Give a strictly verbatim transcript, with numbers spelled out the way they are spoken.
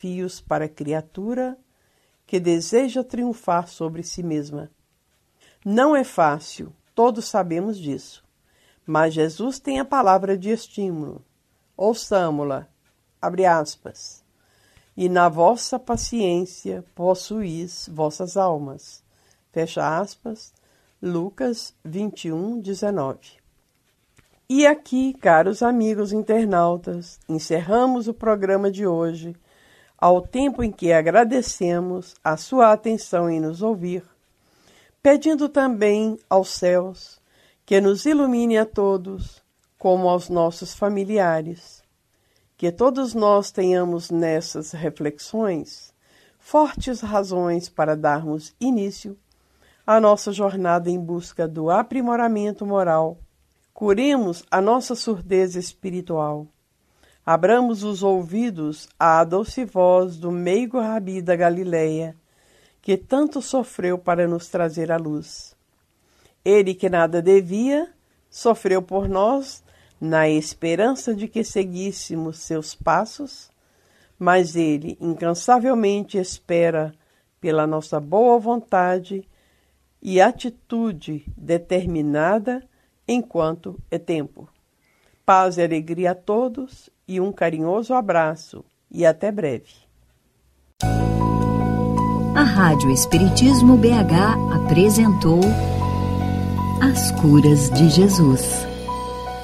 desafios para a criatura que deseja triunfar sobre si mesma. Não é fácil, todos sabemos disso, mas Jesus tem a palavra de estímulo. Ouçamo-la, abre aspas, e na vossa paciência possuís vossas almas. Fecha aspas, Lucas vinte e um, dezenove. E aqui, caros amigos internautas, encerramos o programa de hoje, ao tempo em que agradecemos a sua atenção em nos ouvir, pedindo também aos céus que nos ilumine a todos, como aos nossos familiares, que todos nós tenhamos nessas reflexões fortes razões para darmos início à nossa jornada em busca do aprimoramento moral. Curemos a nossa surdez espiritual. Abramos os ouvidos à doce voz do meigo Rabi da Galileia, que tanto sofreu para nos trazer a luz. Ele que nada devia, sofreu por nós, na esperança de que seguíssemos seus passos, mas ele incansavelmente espera pela nossa boa vontade e atitude determinada enquanto é tempo. Paz e alegria a todos e um carinhoso abraço e até breve. A Rádio Espiritismo B H apresentou As Curas de Jesus.